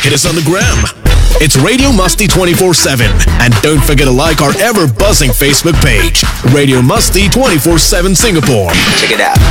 hit us on the gram. It's Radio Musty 24/7. And don't forget to like our ever-buzzing Facebook page, Radio Musty 24/7 Singapore. Check it out.